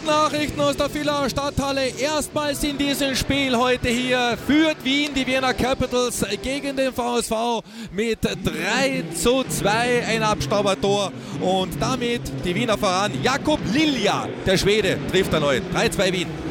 Nachrichten aus der Villauer Stadthalle. Erstmals in diesem Spiel heute hier führt Wien, die Vienna Capitals, gegen den VSV mit 3:2, ein Abstaubertor und damit die Wiener voran. Jakub Lilja, der Schwede, trifft erneut. 3:2 Wien.